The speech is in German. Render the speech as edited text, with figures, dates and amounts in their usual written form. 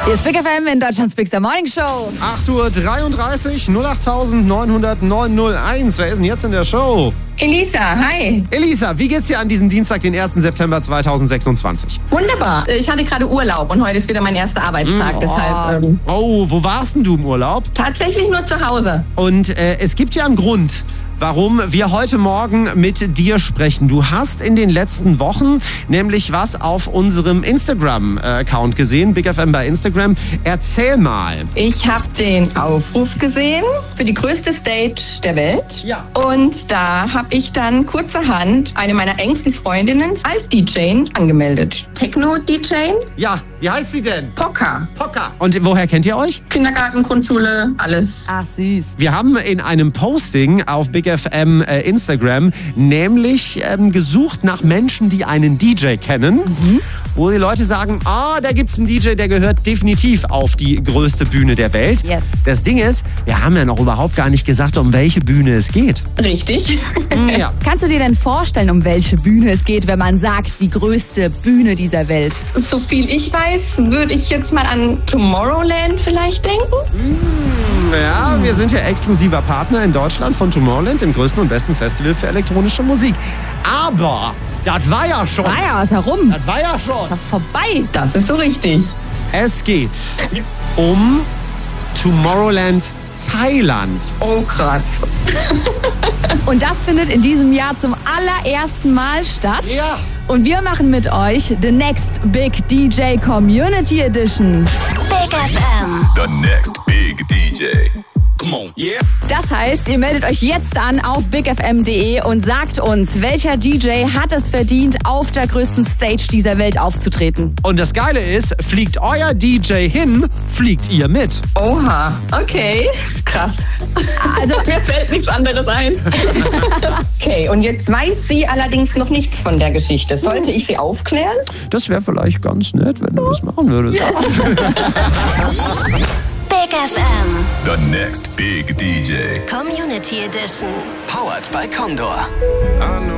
Hier ist Big FM in Deutschlands Big Morning Show. 8:33 Uhr, 08900 901. Wer ist denn jetzt in der Show? Elisa, hi. Elisa, wie geht's dir an diesem Dienstag, den 1. September 2026? Wunderbar. Ich hatte gerade Urlaub und heute ist wieder mein erster Arbeitstag. Deshalb Wo warst denn du im Urlaub? tatsächlich nur zu Hause. Und es gibt ja einen Grund, warum wir heute Morgen mit dir sprechen. Du hast in den letzten Wochen nämlich was auf unserem Instagram-Account gesehen, Big FM bei Instagram. Erzähl mal. Ich habe den Aufruf gesehen für die größte Stage der Welt. Ja. Und da habe ich dann kurzerhand eine meiner engsten Freundinnen als DJ angemeldet. Techno-DJ, Ja, wie heißt sie denn? Poker, Pocker. Und woher kennt ihr euch? Kindergarten, Grundschule, alles. Ach, süß. Wir haben in einem Posting auf Big FM Instagram nämlich gesucht nach Menschen, die einen DJ kennen, wo die Leute sagen, da gibt's einen DJ, der gehört definitiv auf die größte Bühne der Welt. Yes. Das Ding ist, wir haben ja noch überhaupt gar nicht gesagt, um welche Bühne es geht. Richtig. Ja. Kannst du dir denn vorstellen, um welche Bühne es geht, wenn man sagt, die größte Bühne dieser Welt? So viel ich weiß, würde ich jetzt mal an Tomorrowland vielleicht denken. Ja, wir sind ja exklusiver Partner in Deutschland von Tomorrowland, dem größten und besten Festival für elektronische Musik. Aber das war ja schon. Ja, ist herum. Das war ja schon. Ist doch vorbei. Das ist so richtig. Es geht um Tomorrowland Thailand. Oh, krass. Und das findet in diesem Jahr zum allerersten Mal statt. Ja. Und wir machen mit euch The Next Big DJ Community Edition. Big FM. The next big DJ. Come on, yeah. Das heißt, ihr meldet euch jetzt an auf bigfm.de und sagt uns, welcher DJ hat es verdient, auf der größten Stage dieser Welt aufzutreten. Und das Geile ist, fliegt euer DJ hin, fliegt ihr mit. Oha, okay. Krass. Also, Mir fällt nichts anderes ein. Okay, und jetzt weiß sie allerdings noch nichts von der Geschichte. Sollte ich sie aufklären? Das wäre vielleicht ganz nett, wenn du das machen würdest. Big FM. The next big DJ. Community Edition. Powered by Condor.